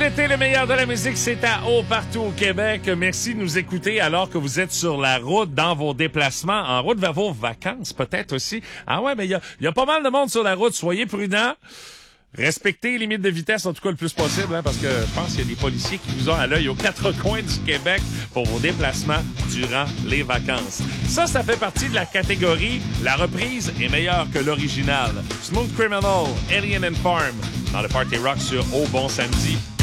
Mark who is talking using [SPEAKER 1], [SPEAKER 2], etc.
[SPEAKER 1] l'été, le meilleur de la musique, c'est à haut partout au Québec. Merci de nous écouter alors que vous êtes sur la route, dans vos déplacements, en route vers vos vacances peut-être aussi. Ah ouais, mais il y a pas mal de monde sur la route. Soyez prudents. Respectez les limites de vitesse, en tout cas le plus possible, hein, parce que je pense qu'il y a des policiers qui vous ont à l'œil aux quatre coins du Québec pour vos déplacements durant les vacances. Ça fait partie de la catégorie « La reprise est meilleure que l'original ». Smooth Criminal, Alien and Farm, dans le Party Rock sur Au Bon Samedi.